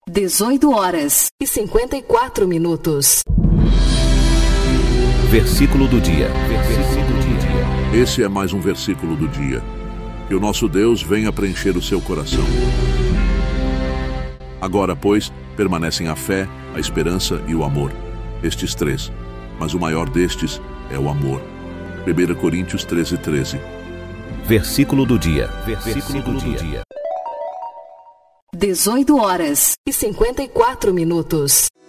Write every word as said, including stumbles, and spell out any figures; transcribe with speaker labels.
Speaker 1: dezoito horas e cinquenta e quatro minutos.
Speaker 2: Versículo do dia. Versículo do dia.
Speaker 3: Esse é mais um versículo do dia. Que o nosso Deus venha preencher o seu coração. Agora, pois, permanecem a fé, a esperança e o amor. Estes três. Mas o maior destes é o amor. primeira Coríntios treze, treze.
Speaker 2: Versículo do dia. Versículo do dia.
Speaker 1: dezoito horas e cinquenta e quatro minutos.